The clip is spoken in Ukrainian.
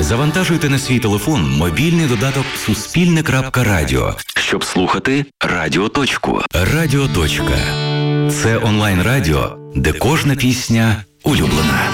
Завантажуйте на свій телефон мобільний додаток «Суспільне.Радіо», щоб слухати «Радіоточку». «Радіоточка» – це онлайн-радіо, де кожна пісня улюблена.